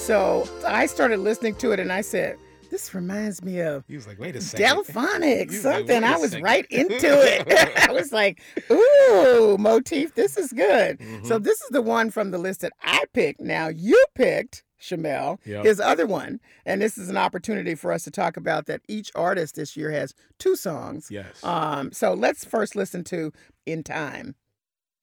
So I started listening to it and I said, this reminds me of He was like, wait a second. Delphonics, He was like, something. wait a I was second. right into it. I was like, ooh, Motif, this is good. So this is the one from the list that I picked. Now you picked, Shamel, his other one. And this is an opportunity for us to talk about that each artist this year has 2 songs. Yes. So let's first listen to In Time.